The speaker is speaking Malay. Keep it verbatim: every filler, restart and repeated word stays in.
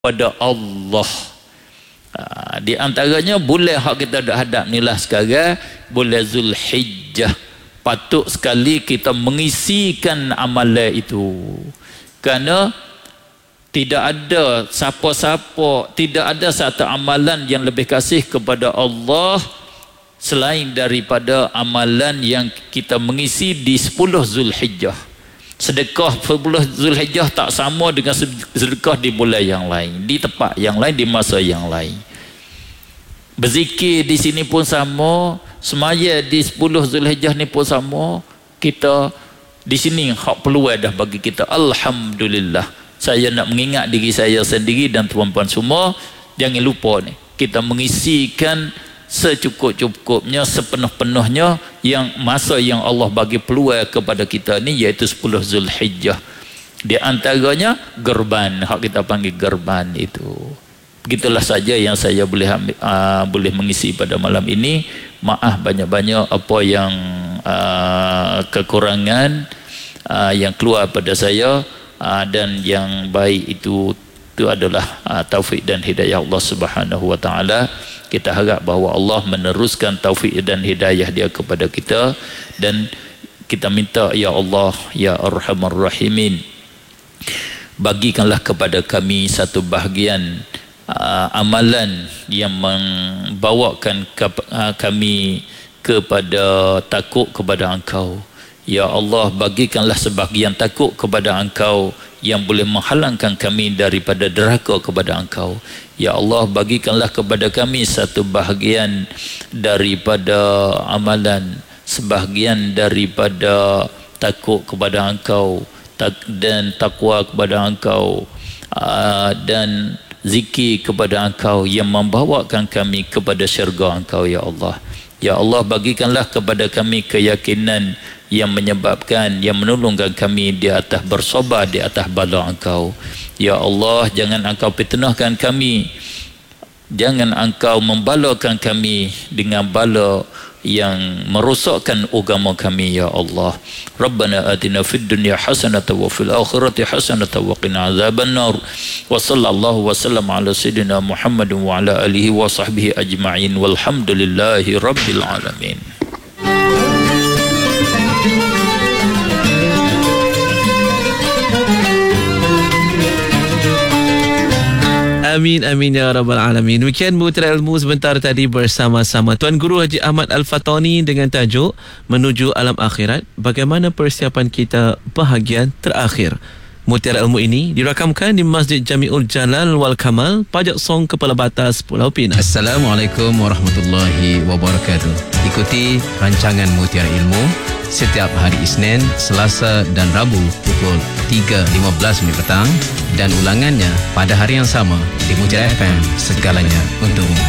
pada Allah. Ha, di antaranya bulan hak kita dah hadap ni lah sekarang, bulan Zulhijjah. Patut sekali kita mengisikan amalan itu. Kerana tidak ada siapa-siapa, tidak ada satu amalan yang lebih kasih kepada Allah selain daripada amalan yang kita mengisi di sepuluh Zulhijjah. Sedekah sepuluh Zulhijjah tak sama dengan sedekah di bulan yang lain, di tempat yang lain, di masa yang lain. Berzikir di sini pun sama, semaya di sepuluh Zulhijjah ni pun sama. Kita di sini hak peluang dah bagi kita. Alhamdulillah. Saya nak mengingat diri saya sendiri dan tuan-tuan semua, jangan lupa ni, kita mengisikan secukup-cukupnya, sepenuh-penuhnya yang masa yang Allah bagi peluang kepada kita ni, iaitu sepuluh Zulhijjah. Di antaranya gerban, hak kita panggil gerban itu. Begitulah saja yang saya boleh ambil, uh, boleh mengisi pada malam ini. Maaf banyak-banyak apa yang uh, kekurangan uh, yang keluar pada saya, uh, dan yang baik itu itu adalah uh, taufik dan hidayah Allah Subhanahu wa taala. Kita harap bahawa Allah meneruskan taufik dan hidayah dia kepada kita, dan kita minta, ya Allah, ya Arhamar Rahimin, bagikanlah kepada kami satu bahagian uh, amalan yang membawakan ke, uh, kami kepada takut kepada Engkau. Ya Allah, bagikanlah sebahagian takut kepada Engkau yang boleh menghalangkan kami daripada derhaka kepada Engkau. Ya Allah, bagikanlah kepada kami satu bahagian daripada amalan, sebahagian daripada takut kepada Engkau dan takwa kepada Engkau, dan zikir kepada Engkau yang membawakan kami kepada syurga Engkau. Ya Allah, ya Allah, bagikanlah kepada kami keyakinan yang menyebabkan, yang menolongkan kami di atas bersabar di atas bala Engkau. Ya Allah, jangan Engkau fitnahkan kami, jangan Engkau membalakan kami dengan bala yang merosakkan agama kami. Ya Allah, Rabbana atina fid dunya hasanatan wa fil akhirati hasanatan wa qina azabannar. Wa sallallahu wa sallam ala sayyidina Muhammadin wa ala alihi wa sahbihi ajma'in, walhamdulillahi rabbil alamin. Amin, amin ya rabbal alamin. Demikian Mutiara Ilmu sebentar tadi bersama-sama Tuan Guru Haji Ahmad Al-Fatani dengan tajuk Menuju Alam Akhirat, bagaimana persiapan kita bahagian terakhir. Mutiara Ilmu ini dirakamkan di Masjid Jamiul Jalal wal Kamal, Pajak Song, Kepala Batas, Pulau Pinang. Assalamualaikum warahmatullahi wabarakatuh. Ikuti rancangan Mutiara Ilmu setiap hari Isnin, Selasa dan Rabu pukul tiga lima belas minit petang, dan ulangannya pada hari yang sama di Mutiara F M, segalanya untukmu.